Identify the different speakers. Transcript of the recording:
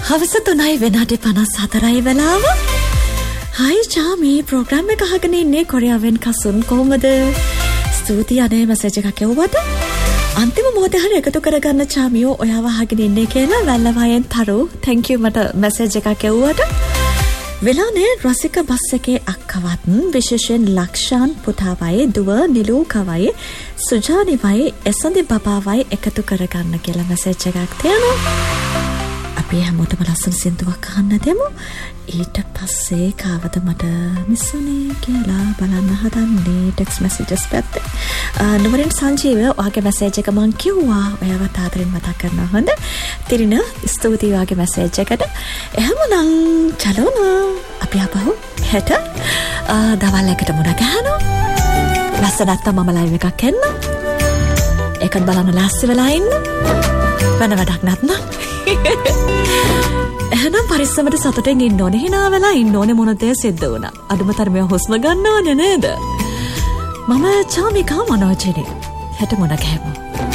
Speaker 1: හවස 3:54 වෙලාව. හයි චාමි ප්‍රෝග්‍රෑම් එක අහගෙන ඉන්නේ කොරියාවෙන් කසුන් කොහොමද? ස්තුතියි අනේ මැසේජ් එකක් එවුවට. අන්තිම මොහොතේ හරිය එකතු කරගන්න චාමියෝ ඔයාව අහගෙන ඉන්නේ කියලා වැල්ලවායෙන් තරු. thank you මට මැසේජ් එකක් එවුවට. වෙලානේ රසික බස් එකේ අක්කවත් විශේෂයෙන් ලක්ෂාන් පුතාවයි දුව නිලූකවයි සුජානිවයි එසඳි බබාවයි එකතු කරගන්න කියලා මැසේජ් එකක් තියෙනවා. අපි හැමෝටම ලස්සන සින්දුවක් අහන්න දෙමු. ඊට පස්සේ කාවද මට මිස්සුනේ කියලා බලන්න හදන්නේ ටෙක්ස්ට් මැසේජස් පැත්තේ. නුවරින් සංජීව ඔයාගේ මැසේජ් එක මං කිව්වා. ඔයාව තාතරින් මතක් කරනවා හොඳ. තිරින ස්තුතියි ඔයාගේ මැසේජ් එකට. එහෙමනම් චලෝන අපි ආපහු හෙට දවල් එකට මුණ ගහනවා. ලස්සනට මම ලයිව් එකක් එන්න. ඒකත් බලන්න ලෑස්ති වෙලා ඉන්න. වෙන වැඩක් නැත්නම් එහෙනම් පරිස්සමට සතුටෙන් ඉන්න ඕනේ. hina වෙලා ඉන්න ඕනේ මොන දේ සිද්ධ වුණා. අඩුම තරමේ හුස්ම ගන්න ඕනේ නේද? මම චාමිකා මනෝජිනි. හෙට මොන ගැහමු.